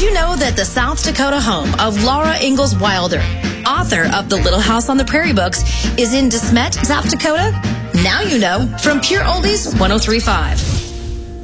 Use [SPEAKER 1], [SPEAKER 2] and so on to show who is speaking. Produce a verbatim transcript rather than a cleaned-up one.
[SPEAKER 1] you know that the South Dakota home of Laura Ingalls Wilder, author of the Little House on the Prairie books, is in De Smet, South Dakota? Now you know from Pure Oldies one oh three point five.